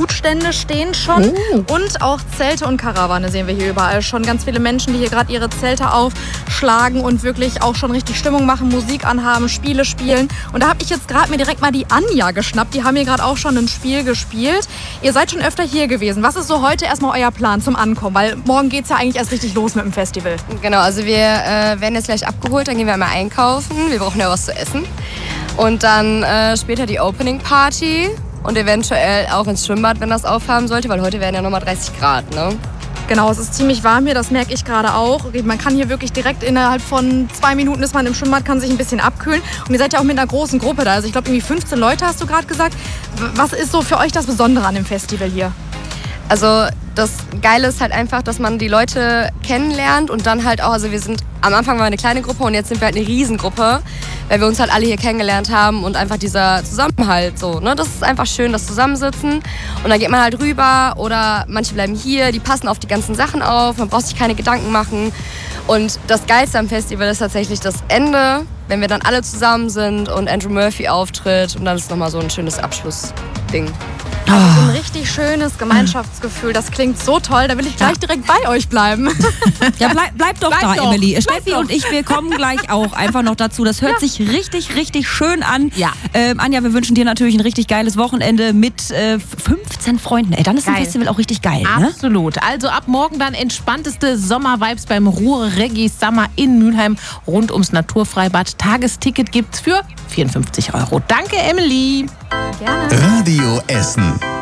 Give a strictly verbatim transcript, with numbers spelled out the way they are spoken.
Foodstände stehen schon. Oh. Und auch Zelte und Karawane sehen wir hier überall. Schon ganz viele Menschen, die hier gerade ihre Zelte aufschlagen und wirklich auch schon richtig Stimmung machen, Musik anhaben, Spiele spielen. Und da habe ich jetzt gerade mir direkt mal die Anja geschnappt. Die haben hier gerade auch schon ein Spiel gespielt. Ihr seid schon öfter hier gewesen. Was ist so heute erstmal euer Plan zum Ankommen? Weil morgen geht es ja eigentlich erst richtig los mit dem Festival. Genau, also wir äh, werden jetzt gleich abgeholt, dann gehen wir einmal einkaufen. Wir brauchen ja was zu essen. Und dann äh, später die Opening Party und eventuell auch ins Schwimmbad, wenn das aufhaben sollte, weil heute werden ja nochmal dreißig Grad, ne? Genau, es ist ziemlich warm hier, das merke ich gerade auch. Man kann hier wirklich direkt innerhalb von zwei Minuten ist man im Schwimmbad, kann sich ein bisschen abkühlen. Und ihr seid ja auch mit einer großen Gruppe da. Also ich glaube irgendwie fünfzehn Leute hast du gerade gesagt. Was ist so für euch das Besondere an dem Festival hier? Also das Geile ist halt einfach, dass man die Leute kennenlernt und dann halt auch, also wir sind, am Anfang waren wir eine kleine Gruppe und jetzt sind wir halt eine Riesengruppe, weil wir uns halt alle hier kennengelernt haben und einfach dieser Zusammenhalt so, ne, das ist einfach schön, das Zusammensitzen und dann geht man halt rüber oder manche bleiben hier, die passen auf die ganzen Sachen auf, man braucht sich keine Gedanken machen und das Geilste am Festival ist tatsächlich das Ende, wenn wir dann alle zusammen sind und Andrew Murphy auftritt und dann ist nochmal so ein schönes Abschlussding. Also so ein richtig schönes Gemeinschaftsgefühl. Das klingt so toll. Da will ich gleich ja. direkt bei euch bleiben. Ja, bleib, bleib doch bleib da, doch. Emily. Bleib Steffi doch. und ich, wir kommen gleich auch einfach noch dazu. Das hört ja. sich richtig, richtig schön an. Ja. Ähm, Anja, wir wünschen dir natürlich ein richtig geiles Wochenende mit äh, fünfzehn Freunden. Ey, dann ist geil. Ein Festival auch richtig geil. Absolut. Ne? Also ab morgen dann entspannteste Sommer-Vibes beim Ruhr Reggae Summer in Mülheim rund ums Naturfreibad. Tagesticket gibt's für vierundfünfzig Euro. Danke, Emily. Gerne. Radio Essen.